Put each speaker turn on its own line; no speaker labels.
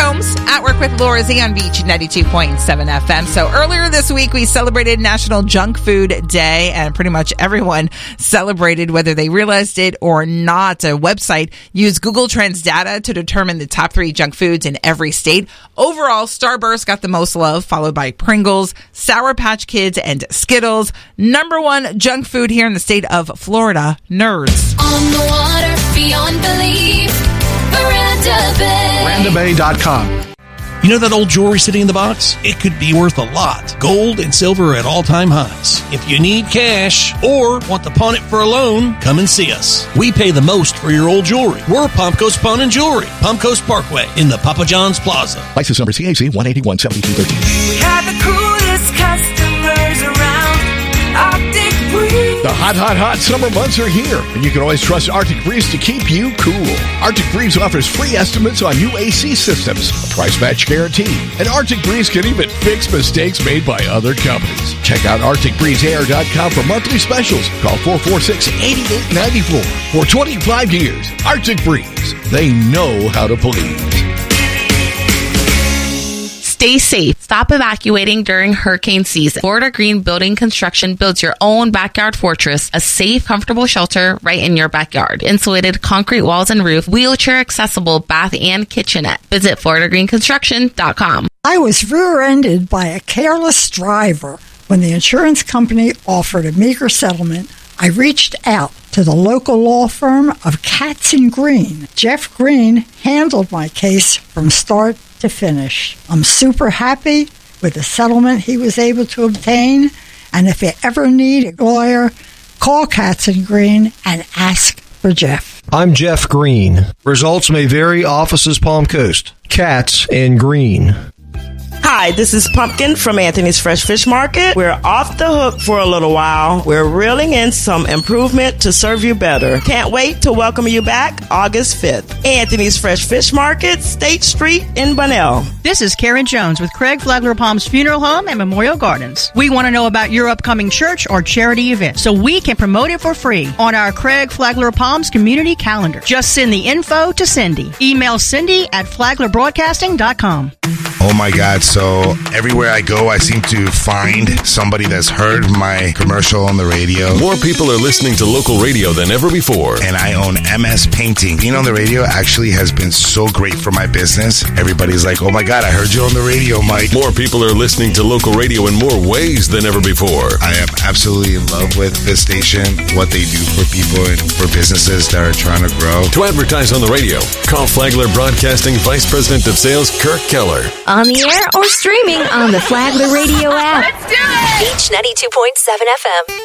Combs, at work with Laura Z on Beach 92.7 FM. So earlier this week, we celebrated National Junk Food Day, and pretty much everyone celebrated whether they realized it or not. A website used Google Trends data to determine the top 3 junk foods in every state. Overall, Starburst got the most love, followed by Pringles, Sour Patch Kids, and Skittles. Number 1 junk food here in the state of Florida, Nerds.
On the water, beyond belief, Miranda Bay.
MirandaBay.com.
You know that old jewelry sitting in the box? It could be worth a lot. Gold and silver at all-time highs. If you need cash or want to pawn it for a loan, come and see us. We pay the most for your old jewelry. We're Palm Coast Pawn and Jewelry, Palm Coast Parkway, in the Papa John's Plaza.
License number CAC 1817213.
We have the coolest customers around. Arctic Breeze.
The hot summer months are here, and you can always trust Arctic Breeze to keep you cool. Arctic Breeze offers free estimates on new AC systems, a price match guarantee, and Arctic Breeze can even fix mistakes made by other companies. Check out ArcticBreezeAir.com for monthly specials. Call 446-8894. For 25 years, Arctic Breeze. They know how to please.
Stay safe. Stop evacuating during hurricane season. Florida Green Building Construction builds your own backyard fortress, a safe, comfortable shelter right in your backyard. Insulated concrete walls and roof, wheelchair accessible bath and kitchenette. Visit FloridaGreenConstruction.com.
I was rear-ended by a careless driver. When the insurance company offered a meager settlement, I reached out to the local law firm of Katz & Green. Jeff Green handled my case from start to finish. I'm super happy with the settlement he was able to obtain, and if you ever need a lawyer, call Katz & Green and ask for Jeff.
I'm Jeff Green. Results may vary. Offices Palm Coast. Katz & Green.
Hi, this is Pumpkin from Anthony's Fresh Fish Market. We're off the hook for a little while. We're reeling in some improvement to serve you better. Can't wait to welcome you back August 5th. Anthony's Fresh Fish Market, State Street in Bunnell.
This is Karen Jones with Craig Flagler Palms Funeral Home and Memorial Gardens. We want to know about your upcoming church or charity event so we can promote it for free on our Craig Flagler Palms community calendar. Just send the info to Cindy. Email Cindy at flaglerbroadcasting.com.
Oh my God, so everywhere I go, I seem to find somebody that's heard my commercial on the radio.
More people are listening to local radio than ever before.
And I own MS Painting. Being on the radio actually has been so great for my business. Everybody's like, oh my God, I heard you on the radio, Mike.
More people are listening to local radio in more ways than ever before.
I am absolutely in love with this station, what they do for people and for businesses that are trying to grow.
To advertise on the radio, call Flagler Broadcasting Vice President of Sales, Kirk Keller.
On the air or streaming on the Flagler Radio app.
Let's do it!
Beach 92.7 FM.